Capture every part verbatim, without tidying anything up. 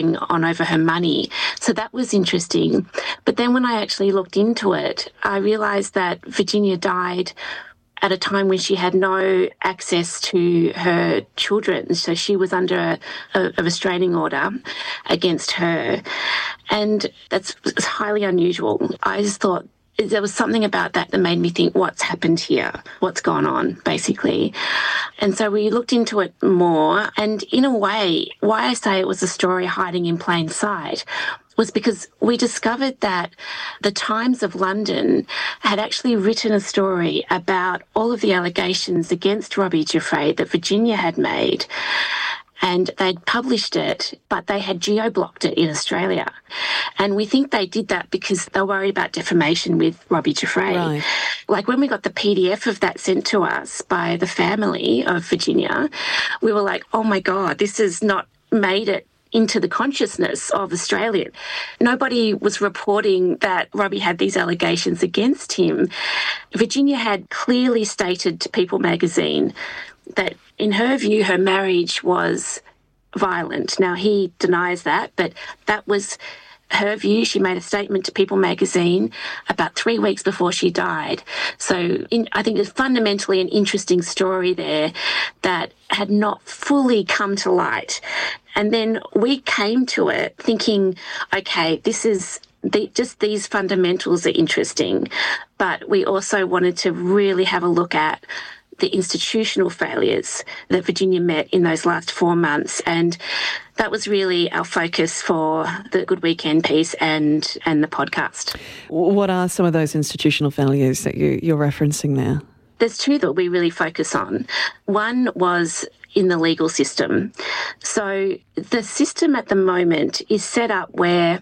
on over her money. So that was interesting. But then when I actually looked into it, I realised that Virginia died at a time when she had no access to her children. So she was under a, a, a restraining order against her. And that's highly unusual. I just thought there was something about that that made me think, what's happened here? What's gone on, basically? And so we looked into it more. And in a way, why I say it was a story hiding in plain sight was because we discovered that the Times of London had actually written a story about all of the allegations against Robbie Giuffre that Virginia had made. And they'd published it, but they had geo-blocked it in Australia. And we think they did that because they were worried about defamation with Robbie Giuffre. Right. Like when we got the P D F of that sent to us by the family of Virginia, we were like, oh my God, this has not made it into the consciousness of Australia. Nobody was reporting that Robbie had these allegations against him. Virginia had clearly stated to People magazine that in her view, her marriage was violent. Now, he denies that, but that was her view. She made a statement to People magazine about three weeks before she died. So in, I think there's fundamentally an interesting story there that had not fully come to light. And then we came to it thinking, okay, this is the, just these fundamentals are interesting, but we also wanted to really have a look at the institutional failures that Virginia met in those last four months. And that was really our focus for the Good Weekend piece and, and the podcast. What are some of those institutional failures that you, you're referencing there? There's two that we really focus on. One was in the legal system. So the system at the moment is set up where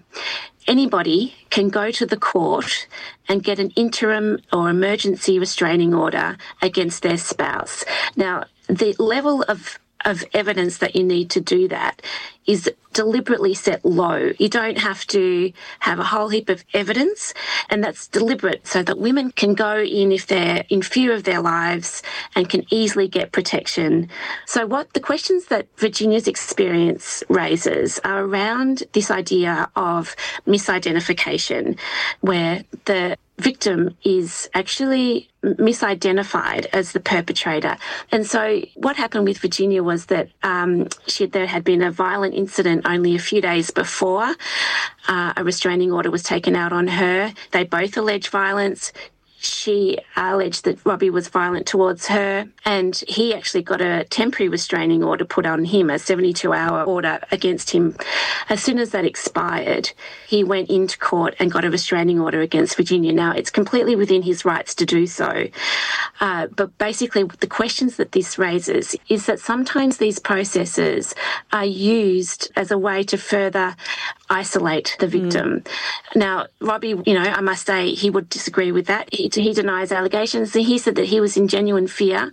anybody can go to the court and get an interim or emergency restraining order against their spouse. Now, the level of of evidence that you need to do that is deliberately set low. You don't have to have a whole heap of evidence, and that's deliberate so that women can go in if they're in fear of their lives and can easily get protection. So what the questions that Virginia's experience raises are around this idea of misidentification, where the victim is actually misidentified as the perpetrator. And so what happened with Virginia was that um, she, there had been a violent incident only a few days before. Uh, a restraining order was taken out on her. They both alleged violence. She alleged that Robbie was violent towards her, and he actually got a temporary restraining order put on him, a seventy-two hour order against him. As soon as that expired, he went into court and got a restraining order against Virginia. Now, it's completely within his rights to do so. Uh, but basically, the questions that this raises is that sometimes these processes are used as a way to further isolate the victim. Mm. Now, Robbie, you know, I must say he would disagree with that. He, he denies allegations. He said that he was in genuine fear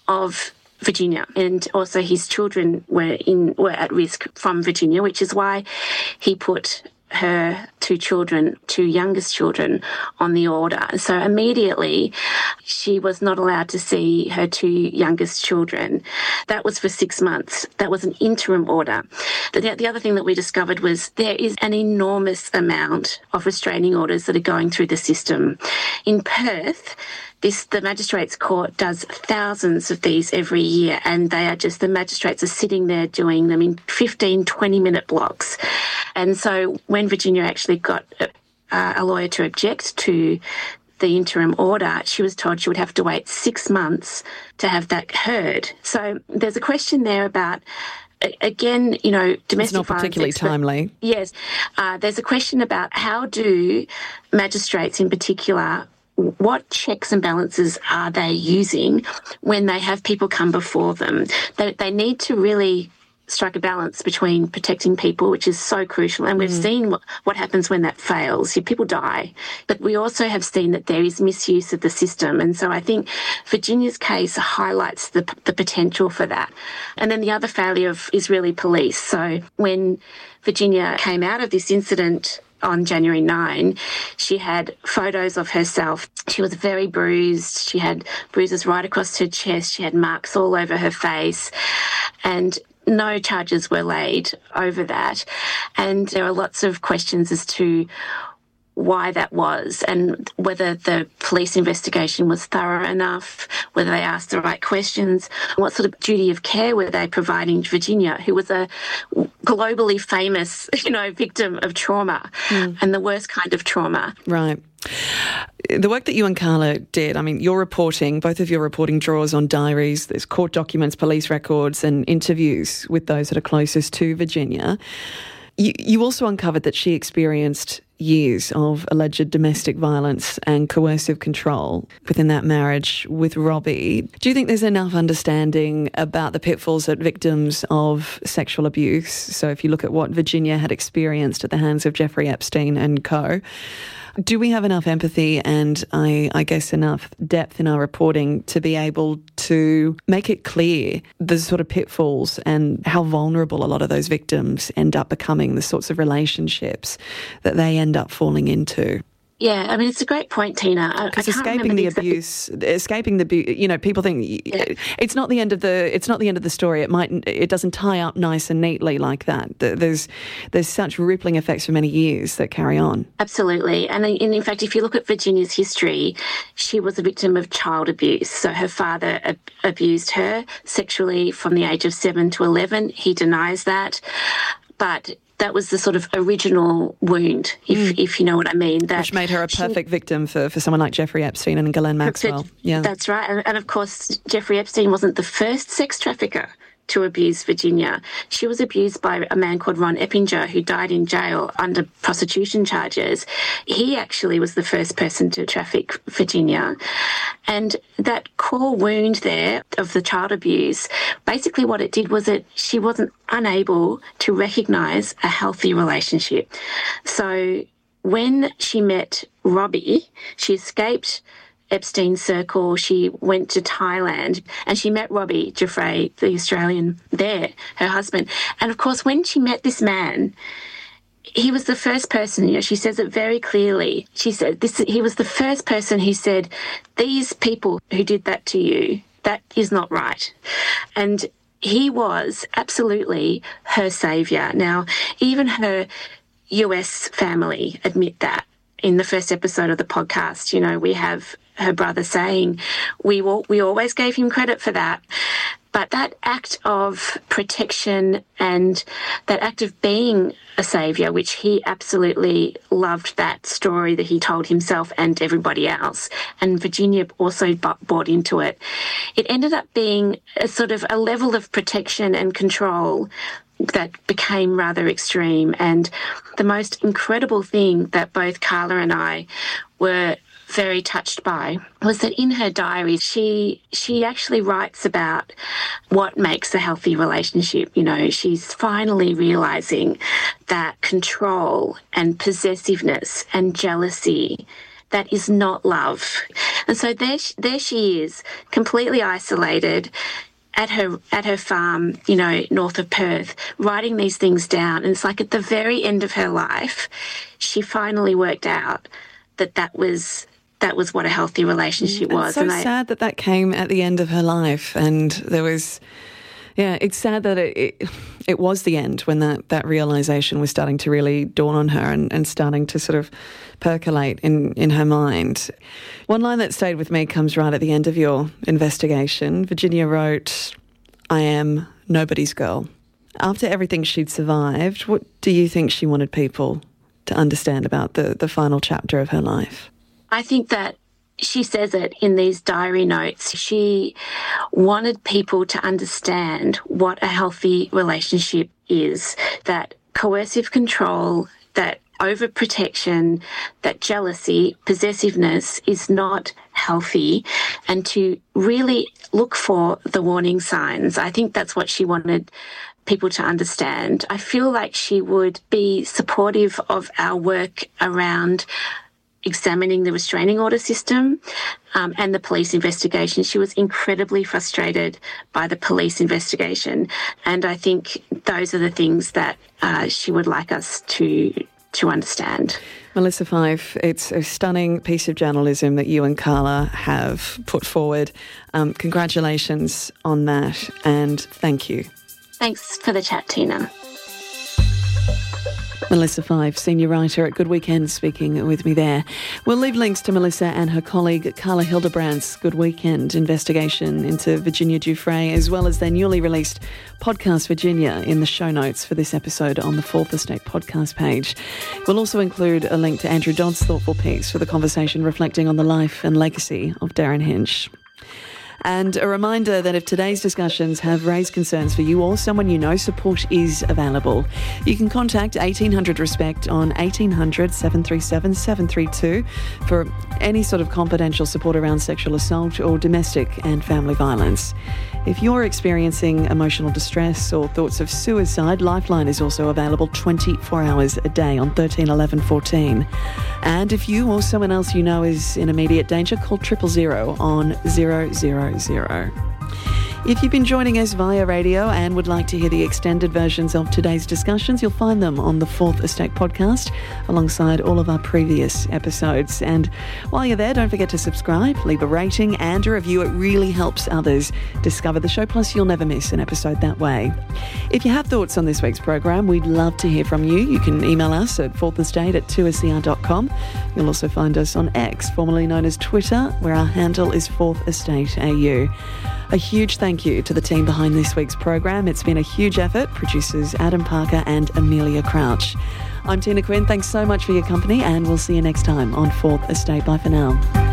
of Virginia, and also his children were in were at risk from Virginia, which is why he put her two children, two youngest children, on the order. So immediately she was not allowed to see her two youngest children. That was for six months. That was an interim order. The, the other thing that we discovered was there is an enormous amount of restraining orders that are going through the system. In Perth, This, the Magistrates Court does thousands of these every year, and they are just, the magistrates are sitting there doing them in fifteen, twenty minute blocks. And so when Virginia actually got uh, a lawyer to object to the interim order, she was told she would have to wait six months to have that heard. So there's a question there about, again, you know, domestic violence. It's not particularly expert, timely. Yes. Uh, there's a question about how do magistrates in particular, what checks and balances are they using when they have people come before them? They, they need to really strike a balance between protecting people, which is so crucial. And we've mm. seen what, what happens when that fails. People die. But we also have seen that there is misuse of the system. And so I think Virginia's case highlights the, the potential for that. And then the other failure of, is really police. So when Virginia came out of this incident on January ninth, she had photos of herself. She was very bruised. She had bruises right across her chest. She had marks all over her face. And no charges were laid over that. And there are lots of questions as to why that was and whether the police investigation was thorough enough, whether they asked the right questions, what sort of duty of care were they providing to Virginia, who was a globally famous, you know, victim of trauma mm. and the worst kind of trauma. Right. The work that you and Carla did, I mean, your reporting, both of your reporting draws on diaries, there's court documents, police records and interviews with those that are closest to Virginia. You, you also uncovered that she experienced years of alleged domestic violence and coercive control within that marriage with Robbie. Do you think there's enough understanding about the pitfalls that victims of sexual abuse, so if you look at what Virginia had experienced at the hands of Jeffrey Epstein and co, do we have enough empathy and I, I guess enough depth in our reporting to be able to make it clear the sort of pitfalls and how vulnerable a lot of those victims end up becoming, the sorts of relationships that they end up falling into? Yeah, I mean, it's a great point, Tina. Because escaping the, the abuse, escaping the, you know, people think yeah. it's not the end of the, it's not the end of the story. It might, it doesn't tie up nice and neatly like that. There's, there's such rippling effects for many years that carry on. Absolutely, and in, in fact, if you look at Virginia's history, she was a victim of child abuse. So her father ab- abused her sexually from the age of seven to eleven. He denies that, but that was the sort of original wound, if mm. if you know what I mean. That Which made her a perfect she, victim for, for someone like Jeffrey Epstein and Ghislaine Maxwell. Yeah, that's right. And, and of course, Jeffrey Epstein wasn't the first sex trafficker to abuse Virginia. She was abused by a man called Ron Eppinger, who died in jail under prostitution charges. He actually was the first person to traffic Virginia. And that core wound there of the child abuse, basically what it did was that she wasn't unable to recognise a healthy relationship. So when she met Robbie, she escaped Epstein's circle. She went to Thailand and she met Robbie Giuffre, the Australian there, her husband. And of course, when she met this man, he was the first person, you know, she says it very clearly. She said this, he was the first person who said, these people who did that to you, that is not right. And he was absolutely her saviour. Now, even her U S family admit that. In the first episode of the podcast, you know, we have her brother saying, we will, we always gave him credit for that. But that act of protection and that act of being a saviour, which he absolutely loved that story that he told himself and everybody else, and Virginia also bought into it, it ended up being a sort of a level of protection and control that became rather extreme. And the most incredible thing that both Carla and I were very touched by was that in her diary, she she actually writes about what makes a healthy relationship. You know, she's finally realising that control and possessiveness and jealousy, that is not love. And so there, there she is, completely isolated, at her at her farm, you know, north of Perth, writing these things down. And it's like at the very end of her life, she finally worked out that that was that was what a healthy relationship was. It's so and sad I, that that came at the end of her life. And there was, yeah, it's sad that it it, it was the end when that, that realisation was starting to really dawn on her and, and starting to sort of percolate in, in her mind. One line that stayed with me comes right at the end of your investigation. Virginia wrote, "I am nobody's girl." After everything she'd survived, what do you think she wanted people to understand about the, the final chapter of her life? I think that she says it in these diary notes. She wanted people to understand what a healthy relationship is, that coercive control, that overprotection, that jealousy, possessiveness is not healthy, and to really look for the warning signs. I think that's what she wanted people to understand. I feel like she would be supportive of our work around examining the restraining order system um, and the police investigation. She was incredibly frustrated by the police investigation, and I think those are the things that uh, she would like us to to understand. Melissa Fyfe, it's a stunning piece of journalism that you and Carla have put forward. Um, congratulations on that, and thank you. Thanks for the chat, Tina. Melissa Five, senior writer at Good Weekend, speaking with me there. We'll leave links to Melissa and her colleague Carla Hildebrandt's Good Weekend investigation into Virginia Giuffre, as well as their newly released podcast Virginia, in the show notes for this episode on the Fourth Estate podcast page. We'll also include a link to Andrew Dodd's thoughtful piece for the conversation reflecting on the life and legacy of Darren Hinch. And a reminder that if today's discussions have raised concerns for you or someone you know, support is available. You can contact eighteen hundred RESPECT on eighteen hundred, seven three seven, seven three two for any sort of confidential support around sexual assault or domestic and family violence. If you're experiencing emotional distress or thoughts of suicide, Lifeline is also available twenty-four hours a day on thirteen eleven fourteen. And if you or someone else you know is in immediate danger, call triple zero on zero zero zero. If you've been joining us via radio and would like to hear the extended versions of today's discussions, you'll find them on the Fourth Estate podcast alongside all of our previous episodes. And while you're there, don't forget to subscribe, leave a rating and a review. It really helps others discover the show, plus you'll never miss an episode that way. If you have thoughts on this week's program, we'd love to hear from you. You can email us at fourthestate at two S E R dot com. You'll also find us on X, formerly known as Twitter, where our handle is Fourth Estate A U. A huge thank you to the team behind this week's program. It's been a huge effort. Producers Adam Parker and Amelia Crouch. I'm Tina Quinn. Thanks so much for your company, and we'll see you next time on Fourth Estate. Bye for now.